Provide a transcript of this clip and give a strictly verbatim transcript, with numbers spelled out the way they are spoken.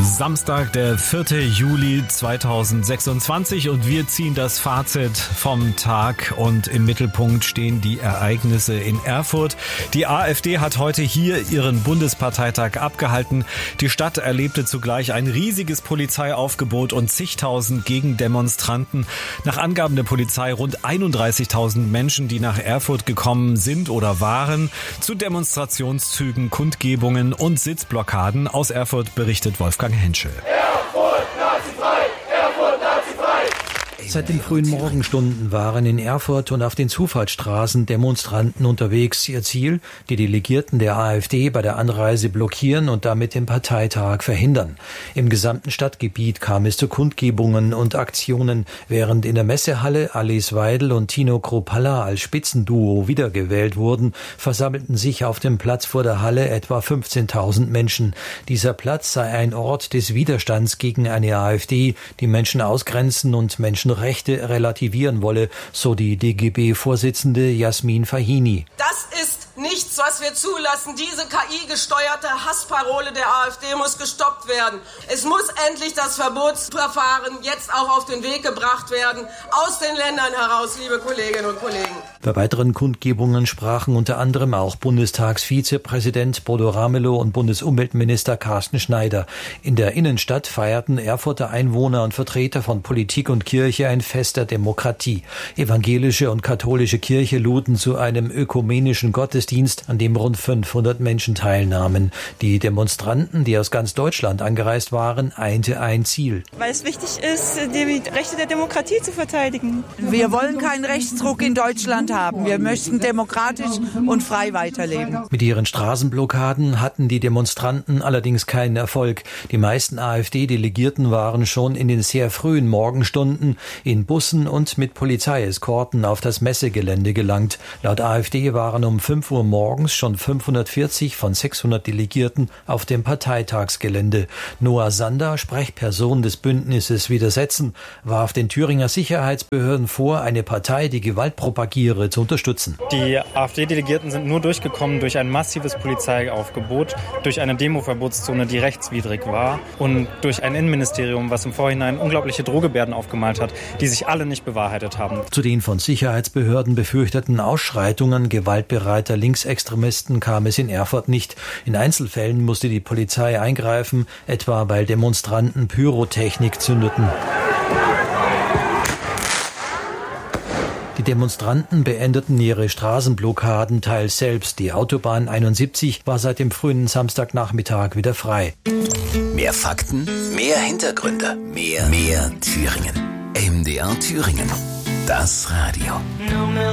Samstag, der vierte Juli zweitausendsechsundzwanzig und wir ziehen das Fazit vom Tag und im Mittelpunkt stehen die Ereignisse in Erfurt. Die AfD hat heute hier ihren Bundesparteitag abgehalten. Die Stadt erlebte zugleich ein riesiges Polizeiaufgebot und zigtausend Gegendemonstranten. Nach Angaben der Polizei rund einunddreißigtausend Menschen, die nach Erfurt gekommen sind oder waren. Zu Demonstrationszügen, Kundgebungen und Sitzblockaden. Aus Erfurt berichtet Wolfgang Henschel. Erfurt, nazifrei! Erfurt, nazifrei! Seit den frühen Morgenstunden waren in Erfurt und auf den Zufahrtsstraßen Demonstranten unterwegs. Ihr Ziel, die Delegierten der AfD bei der Anreise blockieren und damit den Parteitag verhindern. Im gesamten Stadtgebiet kam es zu Kundgebungen und Aktionen, während in der Messehalle Alice Weidel und Tino Kruppalla als Spitzenduo wiedergewählt wurden, versammelten sich auf dem Platz vor der Halle etwa fünfzehntausend Menschen. Dieser Platz sei ein Ort des Widerstands gegen eine AfD, die Menschen ausgrenzen und Menschenrechte relativieren wolle, so die D G B-Vorsitzende Jasmin Fahini. Das ist nichts, was wir zulassen. Diese K I-gesteuerte Hassparole der AfD muss gestoppt werden. Es muss endlich das Verbotsverfahren jetzt auch auf den Weg gebracht werden, aus den Ländern heraus, liebe Kolleginnen und Kollegen. Bei weiteren Kundgebungen sprachen unter anderem auch Bundestagsvizepräsident Bodo Ramelow und Bundesumweltminister Carsten Schneider. In der Innenstadt feierten Erfurter Einwohner und Vertreter von Politik und Kirche ein Fest der Demokratie. Evangelische und katholische Kirche luden zu einem ökumenischen Gottesdienst, an dem rund fünfhundert Menschen teilnahmen. Die Demonstranten, die aus ganz Deutschland angereist waren, einte ein Ziel. Weil es wichtig ist, die Rechte der Demokratie zu verteidigen. Wir wollen keinen Rechtsruck in Deutschland haben. Wir möchten demokratisch und frei weiterleben. Mit ihren Straßenblockaden hatten die Demonstranten allerdings keinen Erfolg. Die meisten AfD-Delegierten waren schon in den sehr frühen Morgenstunden in Bussen und mit Polizeieskorten auf das Messegelände gelangt. Laut AfD waren um fünf Uhr morgens schon fünfhundertvierzig von sechshundert Delegierten auf dem Parteitagsgelände. Noah Sander, Sprechperson des Bündnisses Widersetzen, warf den Thüringer Sicherheitsbehörden vor, eine Partei, die Gewalt propagiere, zu unterstützen. Die AfD-Delegierten sind nur durchgekommen durch ein massives Polizeiaufgebot, durch eine Demoverbotszone, die rechtswidrig war und durch ein Innenministerium, was im Vorhinein unglaubliche Drohgebärden aufgemalt hat, die sich alle nicht bewahrheitet haben. Zu den von Sicherheitsbehörden befürchteten Ausschreitungen gewaltbereiter Linksextremisten kam es in Erfurt nicht. In Einzelfällen musste die Polizei eingreifen, etwa weil Demonstranten Pyrotechnik zündeten. Die Demonstranten beendeten ihre Straßenblockaden teils selbst. Die Autobahn einundsiebzig war seit dem frühen Samstagnachmittag wieder frei. Mehr Fakten, mehr Hintergründe, mehr, mehr Thüringen. M D R Thüringen. Das Radio.